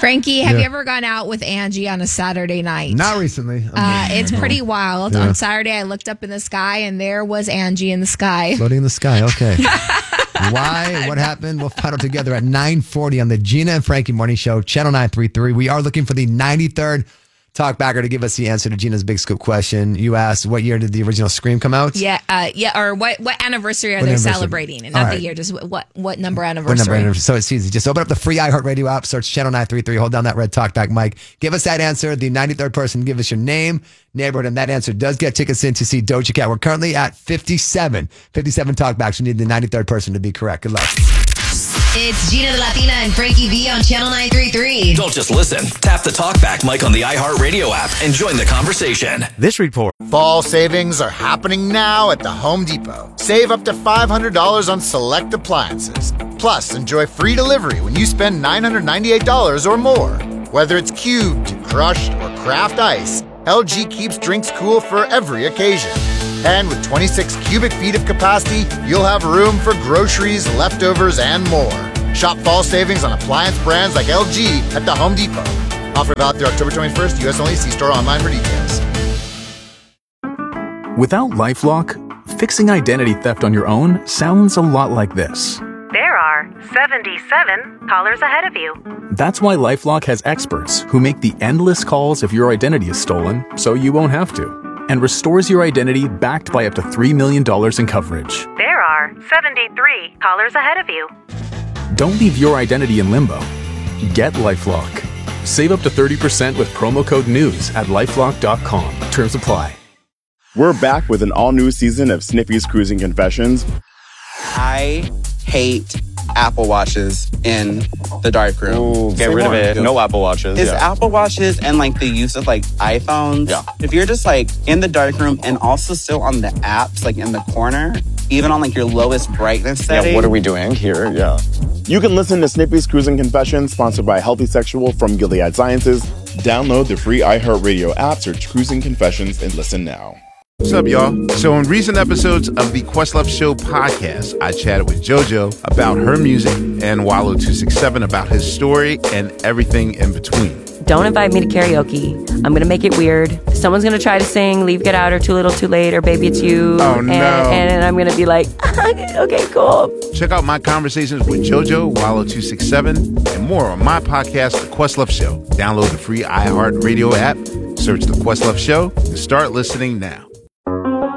Frankie, have you ever gone out with Angie on a Saturday night? Not recently. It's pretty wild. Yeah. On Saturday, I looked up in the sky, and there was Angie in the sky. Floating in the sky, okay. Why? What happened? We'll find out together at 9:40 on the Gina and Frankie Morning Show, Channel 933. We are looking for the 93rd talkbacker to give us the answer to Gina's Big Scoop question. You asked, what year did the original Scream come out? Yeah, or what anniversary are they celebrating? And not the year, just what number anniversary? So it's easy. Just open up the free iHeartRadio app, search Channel 933, hold down that red talkback mic. Give us that answer. The 93rd person, give us your name, neighborhood, and that answer does get tickets in to see Doja Cat. We're currently at 57 talkbacks. We need the 93rd person to be correct. Good luck. It's Gina the Latina and Frankie V on Channel 933. Don't just listen. Tap the talkback mic on the iHeartRadio app and join the conversation. This report. Fall savings are happening now at the Home Depot. Save up to $500 on select appliances. Plus, enjoy free delivery when you spend $998 or more. Whether it's cubed, crushed, or craft ice, LG keeps drinks cool for every occasion. And with 26 cubic feet of capacity, you'll have room for groceries, leftovers, and more. Shop fall savings on appliance brands like LG at the Home Depot. Offer valid through October 21st, U.S. only. See store online for details. Without LifeLock, fixing identity theft on your own sounds a lot like this. There are 77 callers ahead of you. That's why LifeLock has experts who make the endless calls if your identity is stolen, so you won't have to, and restores your identity backed by up to $3 million in coverage. There are 73 callers ahead of you. Don't leave your identity in limbo. Get LifeLock. Save up to 30% with promo code NEWS at LifeLock.com. Terms apply. We're back with an all-new season of Sniffy's Cruising Confessions. I hate Apple Watches in the darkroom. Ooh, get rid of it. No Apple Watches. It's Apple Watches and like the use of like iPhones. Yeah. If you're just like in the darkroom and also still on the apps, like in the corner, even on like your lowest brightness setting. Yeah, what are we doing here? Yeah. You can listen to Snippy's Cruising Confessions, sponsored by Healthy Sexual from Gilead Sciences. Download the free iHeartRadio app, search Cruising Confessions, and listen now. What's up, y'all? So in recent episodes of the Questlove Show podcast, I chatted with JoJo about her music and Wallo267 about his story and everything in between. Don't invite me to karaoke. I'm going to make it weird. Someone's going to try to sing Leave, Get Out, or Too Little, Too Late, or Baby It's You. Oh, no. And I'm going to be like, okay, cool. Check out my conversations with JoJo, Wallo267, and more on my podcast, The Questlove Show. Download the free iHeartRadio app, search The Questlove Show, and start listening now.